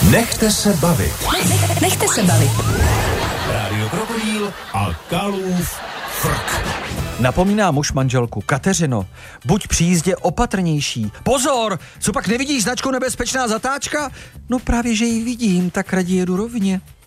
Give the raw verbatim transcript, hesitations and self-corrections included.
Nechte se bavit. Nech, nechte se bavit. Rádio Krokodýl a Kalův frk. Napomíná muž manželku: Kateřino, buď při jízdě opatrnější. Pozor, co pak nevidíš značku nebezpečná zatáčka? No právě, že ji vidím, tak raději jedu rovně.